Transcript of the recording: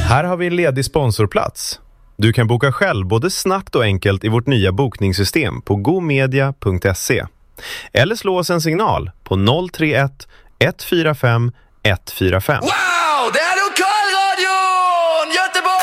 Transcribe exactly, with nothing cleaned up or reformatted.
Här har vi en ledig sponsorplats. Du kan boka själv både snabbt och enkelt i vårt nya bokningssystem på gomedia punkt se. Eller slå oss en signal på noll tre ett ett fyra fem ett fyra fem.